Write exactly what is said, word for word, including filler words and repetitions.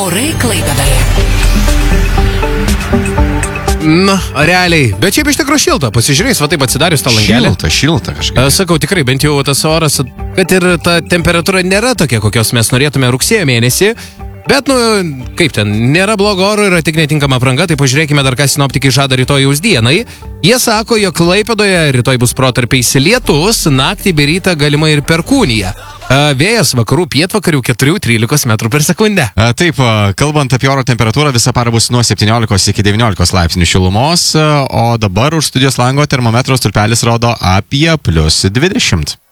Orai Klaipėdoje. Na, realiai. Bet šiaip iš tikrųjų šilta. Pasižiūrėjus, va taip atsidarius tą langelį. Šilta, šilta kažkaip. Sakau, tikrai, bent jau tas oras, kad ir ta temperatūra nėra tokia, kokios mes norėtume rugsėjo mėnesį. Bet, nu, kaip ten, nėra blogo oro, yra tik netinkama apranga, tai pažiūrėkime dar, ką sinoptikai žada rytojaus dienai. Jie sako, jog Klaipėdoje rytoj bus protarpiais lietus, naktį bei rytą galima ir perkūnija. Vėjas vakarų pietvakarių keturi trylika metrų per sekundę. A, taip, kalbant apie oro temperatūrą, visą parą bus nuo septyniolikos iki devyniolikos laipsnių šilumos, o dabar už studijos lango termometro stulpelis rodo apie plius dvidešimt.